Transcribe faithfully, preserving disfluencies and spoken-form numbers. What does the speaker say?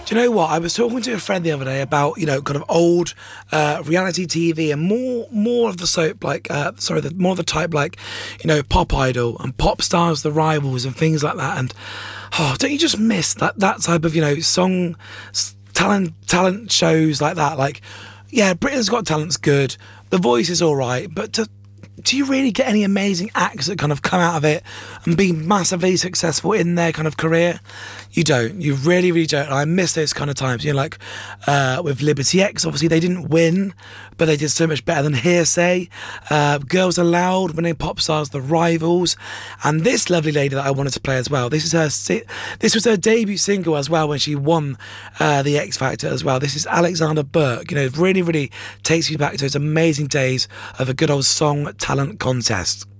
Do you know what? I was talking to a friend the other day about, you know, kind of old uh, reality T V and more more of the soap, like, uh, sorry, the, more of the type like, you know, Pop Idol and Pop Stars, The Rivals and things like that. And, oh, don't you just miss that, that type of, you know, song, talent, talent shows like that? Like, yeah, Britain's Got Talent's good. The Voice is all right. But to do you really get any amazing acts that kind of come out of it and be massively successful in their kind of career? You don't. You really, really don't. I miss those kind of times. You know, like uh, with Liberty X, obviously they didn't win, but they did so much better than Hearsay. Uh, Girls Aloud, winning Pop Stars, The Rivals, and this lovely lady that I wanted to play as well. This is her. Si- this was her debut single as well when she won uh, the X Factor as well. This is Alexandra Burke. You know, it really, really takes me back to those amazing days of a good old song talent contest.